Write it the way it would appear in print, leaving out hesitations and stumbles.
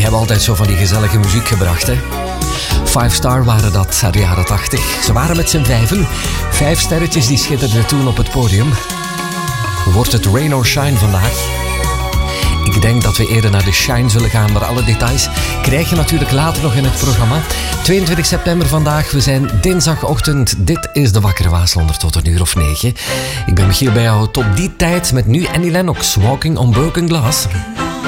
hebben altijd zo van die gezellige muziek gebracht, hè. 5 Star waren dat uit de jaren 80. Ze waren met z'n 5. 5 sterretjes die schitterden toen op het podium. Wordt het rain or shine vandaag? Ik denk dat we eerder naar de shine zullen gaan, maar alle details krijg je natuurlijk later nog in het programma. 22 september vandaag, we zijn dinsdagochtend. Dit is de Wakkere Waaslander tot 9:00. Ik ben Michiel bij jou tot die tijd met nu Annie Lennox, Walking on Broken Glass.